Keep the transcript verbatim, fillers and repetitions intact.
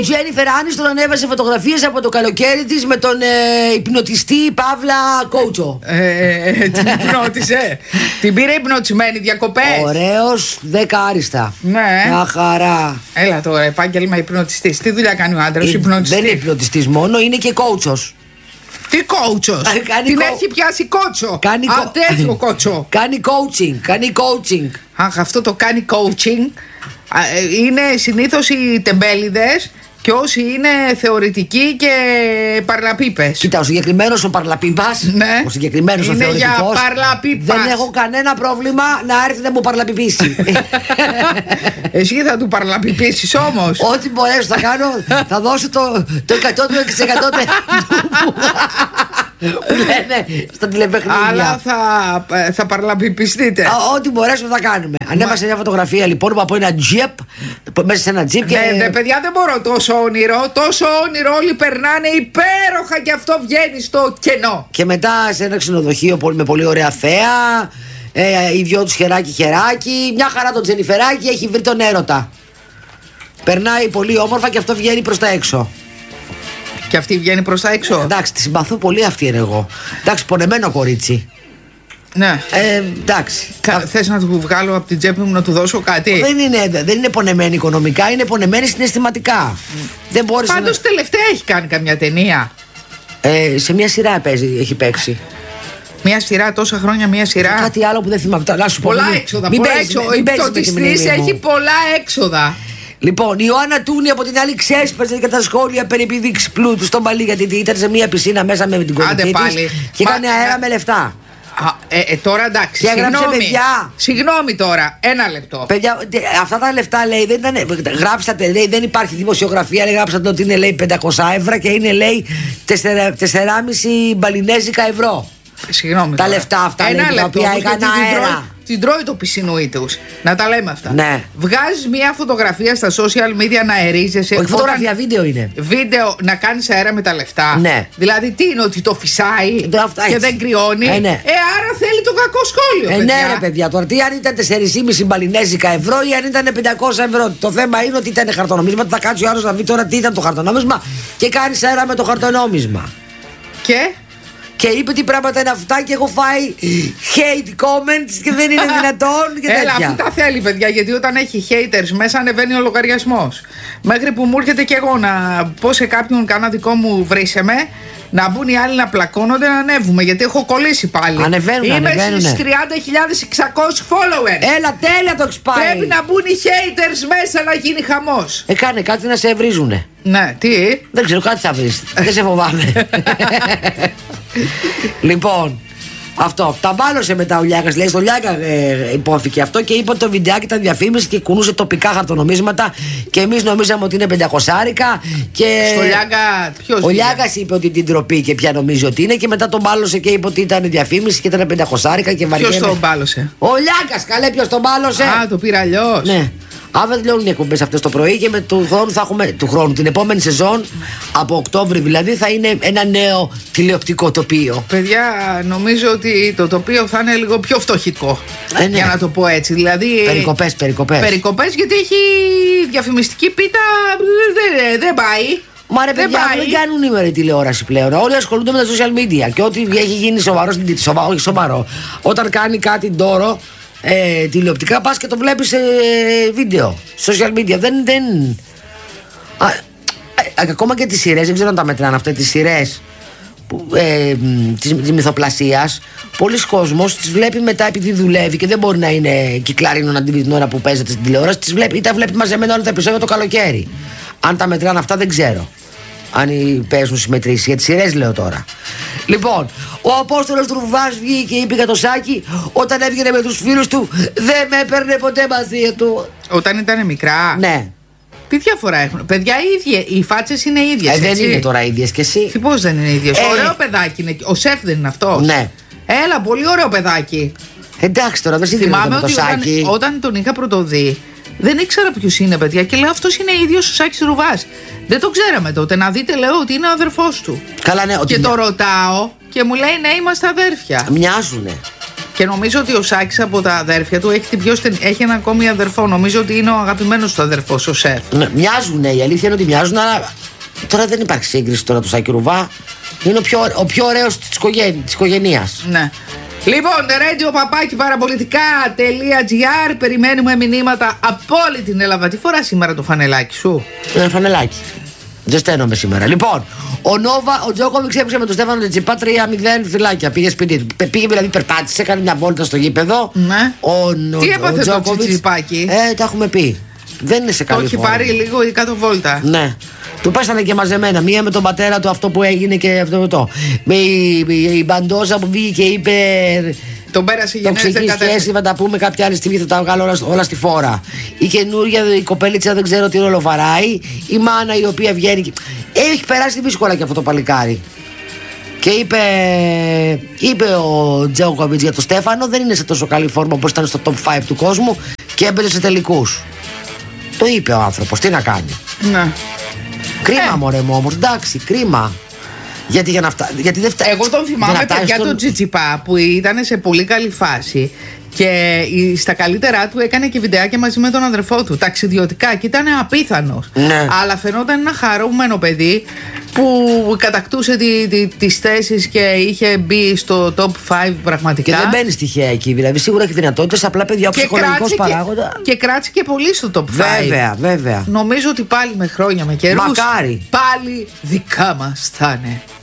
Τζένιφερ Άνιστον ανέβασε φωτογραφίες από το καλοκαίρι της με τον ε, υπνοτιστή Παύλα Κόουτσο. Ε, την υπνότισε. Την πήρε υπνοτισμένη διακοπές. Ωραίος, δέκα άριστα. Ναι. Μια χαρά. Έλα τώρα, επάγγελμα υπνοτιστής. Τι δουλειά κάνει ο άντρας, Ε, υπνοτιστής? δεν είναι υπνοτιστής μόνο, είναι και κόουτσος. Τι κόουτσος? Την κο... έχει πιάσει κότσο. Κάνει Α, κο... τέτοιο κότσο. Κάνει coaching, κάνει coaching. Αχ, αυτό το κάνει coaching. Είναι συνήθως οι τεμπέληδες και όσοι είναι θεωρητικοί και παρλαπίπες. Κοίτα, ο συγκεκριμένος ο παρλαπίπας, ναι. ο συγκεκριμένος ο είναι θεωρητικός, για παρλαπίπας. δεν έχω κανένα πρόβλημα να έρθει να μου παρλαπιπήσει. Εσύ θα του παρλαπιπήσεις όμως. Ό,τι μπορέσω θα κάνω, θα δώσω το, το εκατό τοις εκατό που λένε στα τηλεπαιχνίδια. Αλλά θα, θα παρλαπιπιστείτε. Ό,τι μπορέσουμε θα κάνουμε. Ανέβασε μια φωτογραφία λοιπόν από ένα τζιπ, μέσα σε ένα τζιπ. Και... Ναι, ναι, παιδιά, δεν μπορώ τόσο όνειρο. Τόσο όνειρο, όλοι περνάνε υπέροχα και αυτό βγαίνει στο κενό. Και μετά σε ένα ξενοδοχείο με πολύ ωραία θέα. Ε, οι δυο τους χεράκι χεράκι. Μια χαρά το Τζενιφεράκι, έχει βρει τον έρωτα. Περνάει πολύ όμορφα και αυτό βγαίνει προς τα έξω. Και αυτή βγαίνει προς τα έξω. Εντάξει, τη συμπαθώ πολύ αυτή είναι εγώ. Εντάξει, πονεμένο κορίτσι. Ναι. Ε, εντάξει. Κα... Θες να του βγάλω από την τσέπη μου να του δώσω κάτι? Δεν είναι, δεν είναι πονεμένη οικονομικά, είναι πονεμένη συναισθηματικά. Mm. Δεν μπόρεσε. Πάντως να... τελευταία έχει κάνει καμιά ταινία. Ε, σε μια σειρά παίζει, έχει παίξει. Μια σειρά, τόσα χρόνια μια σειρά. Κάτι άλλο που δεν θυμάμαι. Πολλά έξοδα. Πολλά έξοδα. Ο υπτοτιστής έχει πολλά έξοδα. Λοιπόν, η Ιωάννα Τούνη από την άλλη ξέσπασε και τα σχόλια περί επιδείξης πλούτου στον Παλί, γιατί ήταν σε μια πισίνα μέσα με την κολλητή της και έκανε αέρα με λεφτά. Α, ε, ε, τώρα εντάξει, και έγραψε παιδιά. Συγγνώμη τώρα, ένα λεπτό. Παιδιά, αυτά τα λεφτά λέει δεν ήταν. Γράψατε, λέει, δεν υπάρχει δημοσιογραφία. Λέει, γράψατε ότι είναι λέει πεντακόσια ευρώ και είναι λέει τέσσερα κόμμα πέντε μπαλινέζικα ευρώ. Συγγνώμη. Τα τώρα. λεφτά αυτά ένα λέει, λεπτό, τα οποία έκανα αέρα. Την τρώει το πισινούι τους. Να τα λέμε αυτά. Ναι. Βγάζεις μια φωτογραφία στα social media να αερίζεσαι. Όχι φωτογραφία, βίντεο είναι. Βίντεο να κάνεις αέρα με τα λεφτά. Ναι. Δηλαδή τι είναι, ότι το φυσάει το αυτά, και δεν κρυώνει. Ε, ναι. ε, άρα θέλει το κακό σχόλιο. Ε, παιδιά. ναι, ρε παιδιά. Τώρα τι αν ήταν τέσσερα κόμμα πέντε μπαλινέζικα ευρώ ή αν ήταν πεντακόσια ευρώ. Το θέμα είναι ότι ήταν χαρτονόμισμα. Θα κάτσει ο άλλος να δει τώρα τι ήταν το χαρτονόμισμα και κάνεις αέρα με το χαρτονόμισμα. Και. Και είπε τι πράγματα είναι αυτά και έχω φάει hate comments και δεν είναι δυνατόν και τέτοια. Έλα, αυτή τα θέλει παιδιά, γιατί όταν έχει haters μέσα ανεβαίνει ο λογαριασμός. Μέχρι που μου έρχεται και εγώ να πω σε κάποιον κανένα δικό μου βρήσε με, να μπουν οι άλλοι να πλακώνονται, να ανέβουμε, γιατί έχω κολλήσει πάλι. Ανεβαίνουν, Είμαι ανεβαίνουνε. στις τριάντα χιλιάδες εξακόσιοι followers. Έλα, τέλεια το έχεις πάει. Πρέπει να μπουν οι haters μέσα να γίνει χαμός. Ε, κάνε κάτι να σε ευρίζουνε. Ναι, τι. Δεν ξέρω, κάτι θα βρεις. Δεν σε φοβάμαι. Λοιπόν, αυτό. Τα μπάλωσε μετά ο Λιάκας. Λέει στο Λιάκα ε, υπόθηκε αυτό και είπε ότι το βιντεάκι ήταν διαφήμιση και κουνούσε τοπικά χαρτονομίσματα. Και εμείς νομίζαμε ότι είναι πεντακόσιάρικα. Και στο Λιάκα, ποιος? Ο Λιάκας είπε ότι την τροπή και πια νομίζει ότι είναι. Και μετά τον μπάλωσε και είπε ότι ήταν διαφήμιση και ήταν πεντακόσιάρικα. Ποιος τον μπάλωσε? Ο Λιάκας, καλέ, ποιος τον μπάλωσε. Α, το πήρα αλλιώς. Ναι. Αύριο τελειώνουν οι εκπομπές αυτές το πρωί και με του χρόνου θα έχουμε. Του χρόνου, την επόμενη σεζόν, από Οκτώβρη δηλαδή, θα είναι ένα νέο τηλεοπτικό τοπίο. Παιδιά, νομίζω ότι το τοπίο θα είναι λίγο πιο φτωχικό. Ε, ναι. Για να το πω έτσι. Δηλαδή. Περικοπές, περικοπές. Περικοπές, γιατί έχει διαφημιστική πίτα. Δεν, δεν πάει. Μα ρε παιδιά, δεν, δεν κάνουν ημερή τηλεόραση πλέον. Όλοι ασχολούνται με τα social media. Και ό,τι έχει γίνει σοβαρό στην σοβαρό, όχι σοβαρό. Όταν κάνει κάτι ντόρο. Ε, τηλεοπτικά πας και το βλέπεις σε βίντεο, social media. Δεν. δεν... Α, α, ακόμα και τις σειρές, δεν ξέρω αν τα μετράνε αυτά, τις σειρές ε, της, της μυθοπλασίας. Πολλοί κόσμος τις βλέπει μετά επειδή δουλεύει και δεν μπορεί να είναι κυκλαρίνο να την πει την ώρα που παίζεται στην τηλεόραση. Τις βλέπει ή τα βλέπει μαζεμένα όλα τα επεισόδια το καλοκαίρι. Αν τα μετράνε αυτά, δεν ξέρω. Αν παίζουν συμμετρήσεις, για τις σειρές λέω τώρα. Λοιπόν, ο Απόστολος Τρουβάς βγήκε και είπε για το Σάκη όταν έβγαινε με τους φίλους του δεν με έπαιρνε ποτέ μαζί του. Όταν ήταν μικρά. Ναι. Τι διαφορά έχουν? Παιδιά, οι, ίδιοι, οι φάτσες είναι ίδιες. Ε, δεν έτσι? είναι τώρα ίδιες κι εσύ. Τι, πώς δεν είναι ίδιες? Ε, ωραίο παιδάκι είναι. Ο σεφ δεν είναι αυτός? Ναι. Έλα, πολύ ωραίο παιδάκι. Εντάξει τώρα, δεν συγκρίνεται με το Σάκη. Όταν, όταν τον είχα πρωτοδεί, δεν ήξερα ποιος είναι, παιδιά, και λέω αυτός είναι ίδιος ο Σάκης Ρουβάς. Δεν το ξέραμε τότε. Να δείτε, λέω ότι είναι ο αδερφός του. Καλά, ναι, ότι και μια... το ρωτάω και μου λέει ναι, είμαστε αδέρφια. Μοιάζουνε. Και νομίζω ότι ο Σάκης από τα αδέρφια του έχει, την πιο στεν... έχει έναν ακόμη αδερφό. Νομίζω ότι είναι ο αγαπημένος του αδερφός, ο Σεφ. Ναι, μοιάζουν, η αλήθεια είναι ότι μοιάζουν, αλλά τώρα δεν υπάρχει σύγκριση τώρα του Σάκη Ρουβά. Είναι ο πιο, ο πιο ωραίος της οικογένειας. Ναι. Λοιπόν, radio παπάκι παραπολιτικά.gr. Περιμένουμε μηνύματα από όλη την Ελλάδα. Τι φορά σήμερα το φανελάκι σου? Ναι, φανελάκι. Ζεσταίνομαι σήμερα. Λοιπόν, ο Νόβα, ο Τζόκοβιτς έπαιξε με τον Στέφανο Τσιτσιπά τρία μηδέν φυλάκια. Πήγε σπίτι. Πήγε δηλαδή, περπάτησε, έκανε μια βόλτα στο γήπεδο. Ναι. Ο, Τι έπαθε το Τσιτσιπάκι? Ε, τα έχουμε πει. Δεν είναι σε καλή φόρμα. Το έχει πάρει λίγο η κάτω βόλτα. Ναι. Του πέσανε και μαζεμένα. Μία με τον πατέρα του, αυτό που έγινε και αυτό με το. Με η, η, η Μπαντόζα που βγήκε και είπε. Τον πέρασε η γενναία σχέση, θα τα πούμε κάποια άλλη στιγμή, θα τα βγάλω όλα, όλα στη φόρα. Η καινούρια, η κοπέλιτσα δεν ξέρω τι ρόλο βαράει. Η μάνα η οποία βγαίνει. Έχει περάσει δύσκολα και αυτό το παλικάρι. Και είπε, είπε ο Τζόκοβιτς για τον Στέφανο, δεν είναι σε τόσο καλή φόρμα όπως ήταν στο top πέντε του κόσμου και έμπαιζε σε τελικούς. Το είπε ο άνθρωπος, τι να κάνει. Ναι. Κρίμα, ε. μωρέ μου όμως, εντάξει, κρίμα. Γιατί για να φτάσει. Φτα... Εγώ τον θυμάμαι παιδιά τον Τσιτσιπά που ήταν σε πολύ καλή φάση και στα καλύτερά του έκανε και βιντεάκια μαζί με τον αδερφό του. Ταξιδιωτικά και ήταν απίθανος. Ναι. Αλλά φαινόταν ένα χαρούμενο παιδί που κατακτούσε τη, τη, τις θέσεις και είχε μπει στο top πέντε πραγματικά. Και δεν μπαίνει τυχαία εκεί. Δηλαδή σίγουρα έχει δυνατότητες. Απλά παιδιά ο ψυχολογικός παράγοντα. Και, και κράτησε και πολύ στο top πέντε. Βέβαια, βέβαια. Νομίζω ότι πάλι με χρόνια, με καιρούς. Μακάρι. Πάλι δικά μας θα είναι.